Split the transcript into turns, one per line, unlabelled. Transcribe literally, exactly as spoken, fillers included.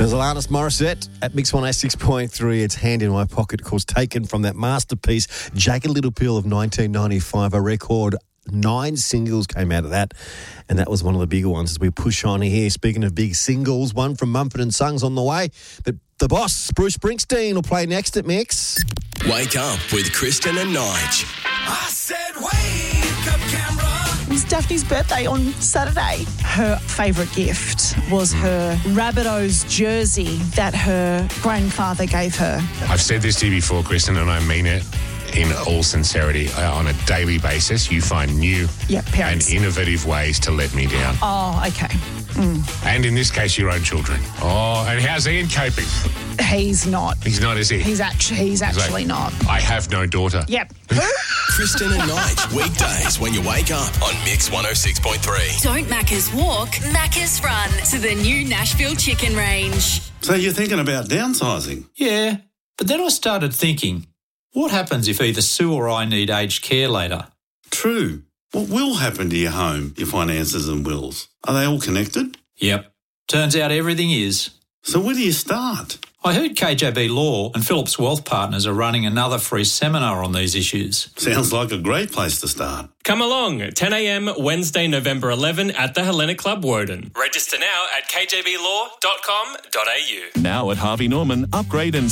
There's Alanis Morissette at Mix one oh six point three. It's Hand in My Pocket, of course, taken from that masterpiece, Jagged Little Pill of nineteen ninety-five, a record. Nine singles came out of that, and that was one of the bigger ones as we push on here. Speaking of big singles, one from Mumford and Sons on the way, but the boss, Bruce Springsteen, will play next at Mix.
Wake up with Kristen and Nige.
I said wake up, camera.
It was Daphne's birthday on Saturday. Her favourite gift was her Rabbitohs jersey that her grandfather gave her.
I've said this to you before, Kristen, and I mean it in all sincerity. Uh, on a daily basis, you find new
Yep, parents.
and innovative ways to let me down.
Oh, okay. Mm.
And in this case, your own children. Oh, and how's Ian coping?
He's not.
He's not, is he?
He's actually, he's
like,
actually not.
I have no daughter.
Yep. Who?
Kristen and Nige, weekdays when you wake up on Mix one oh six point three.
Don't Macca's walk, Macca's run to the new Nashville Chicken Range.
So you're thinking about downsizing?
Yeah, but then I started thinking, what happens if either Sue or I need aged care later?
True. What will happen to your home, your finances and wills? Are they all connected?
Yep. Turns out everything is.
So where do you start?
I heard K J B Law and Phillips Wealth Partners are running another free seminar on these issues.
Sounds like a great place to start.
Come along, ten a.m. Wednesday, November eleventh at the Hellenic Club, Woden. Register now at k j b law dot com dot a u.
Now at Harvey Norman, upgrade and